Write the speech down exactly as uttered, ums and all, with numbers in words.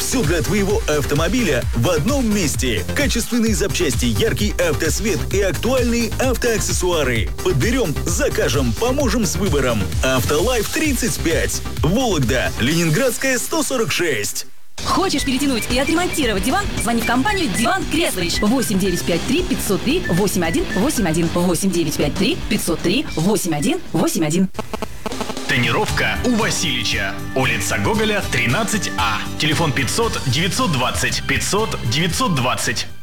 Все для твоего автомобиля в одном месте. Качественные запчасти, яркий автосвет и актуальные автоаксессуары. Подберем, закажем, поможем с выбором. Автолайф тридцать пять. Вологда, Ленинградская, сто сорок шесть. Хочешь перетянуть и отремонтировать диван? Звони в компанию «Диван Креслович». восемь девять пять три пятьсот три восемьдесят один восемьдесят один. восемь девять пять три пятьсот три восемьдесят один восемьдесят один. Тонировка у Васильича. Улица Гоголя, тринадцать А. Телефон пятьсот девятьсот двадцать пятьсот девятьсот двадцать.